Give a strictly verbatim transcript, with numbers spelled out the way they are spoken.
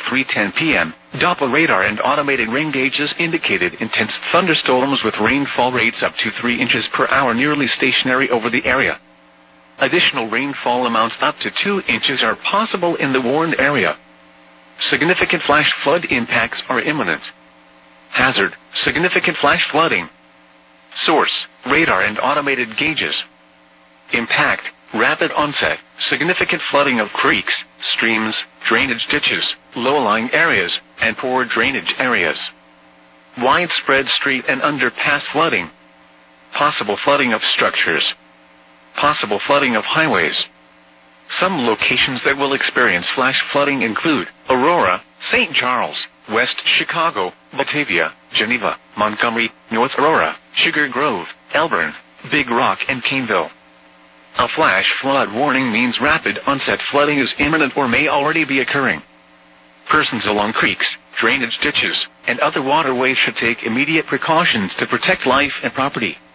three ten p m, Doppler radar and automated rain gauges indicated intense thunderstorms with rainfall rates up to three inches per hour nearly stationary over the area. Additional rainfall amounts up to two inches are possible in the warned area. Significant flash flood impacts are imminent. Hazard, significant flash flooding. Source, radar and automated gauges. Impact, rapid onset, significant flooding of creeks, streams, drainage ditches, low-lying areas, and poor drainage areas. Widespread street and underpass flooding. Possible flooding of structures. Possible flooding of highways. Some locations that will experience flash flooding include Aurora, Saint Charles, West Chicago, Batavia, Geneva, Montgomery, North Aurora, Sugar Grove, Elburn, Big Rock, and Caneville. A flash flood warning means rapid onset flooding is imminent or may already be occurring. Persons along creeks, drainage ditches, and other waterways should take immediate precautions to protect life and property.